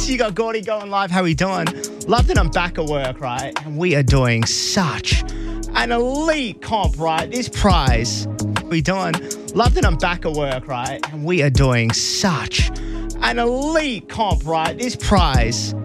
boys. You got Gordy going live. How we doing? Love that I'm back at work, right? And we are doing such an elite comp, right? This prize. We doing? Love that I'm back at work, right? And we are doing such an elite comp, right? This prize